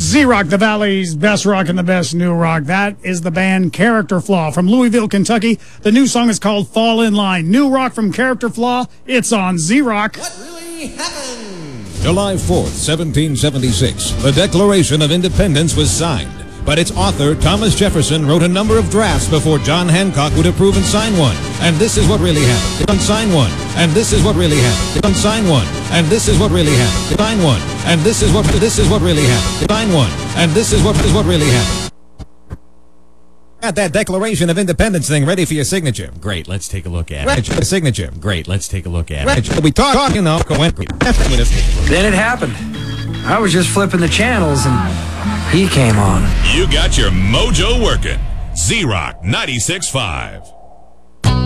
Z-Rock, the Valley's best rock and the best new rock. That is the band Character Flaw from Louisville, Kentucky. The new song is called Fall in Line. New rock from Character Flaw. It's on Z-Rock. What really happened? July 4th, 1776, the Declaration of Independence was signed. But its author, Thomas Jefferson, wrote a number of drafts before John Hancock would approve and sign one. And this is what really happened. And sign one. And this is what really happened. And sign one. And this is what really happened. Sign one. And this is what really happened. Sign one. And this is what really happened. Got that Declaration of Independence thing ready for your signature. Great, let's take a look at it. Signature. Great, let's take a look at it. We talk, you know. Then it happened. I was just flipping the channels and he came on. You got your mojo working. Z-Rock 96.5.